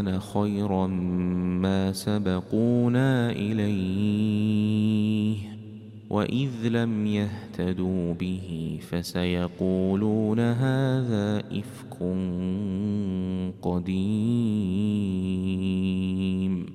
خيرا ما سبقونا إليه وإذ لم يهتدوا به فسيقولون هذا إفك قديم.